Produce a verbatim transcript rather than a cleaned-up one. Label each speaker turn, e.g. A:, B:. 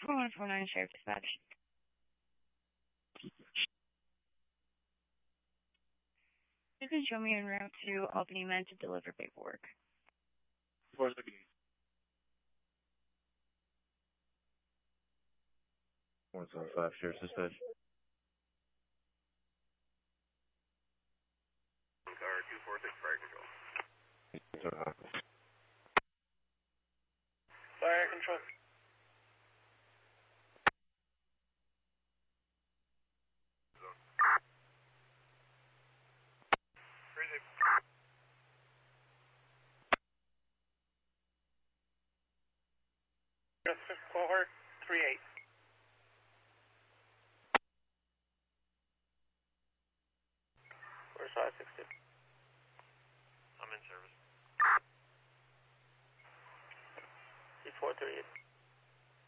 A: four one four nine Sheriff Dispatch. You can show me en route to Albany, Maine to deliver paperwork.
B: four thirty-eight.
C: one seven five Sheriff Dispatch.
D: Car two four six, fire control.
B: Fire control. four three eight. Where's five six two?
D: I'm in service.
B: four three eight.